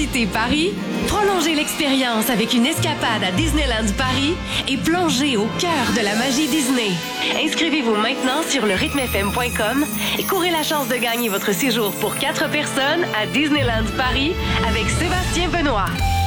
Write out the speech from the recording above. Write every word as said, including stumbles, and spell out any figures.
Visitez Paris, prolongez l'expérience avec une escapade à Disneyland Paris et plongez au cœur de la magie Disney. Inscrivez-vous maintenant sur le rythme f m point com et courez la chance de gagner votre séjour pour quatre personnes à Disneyland Paris avec Sébastien Benoît.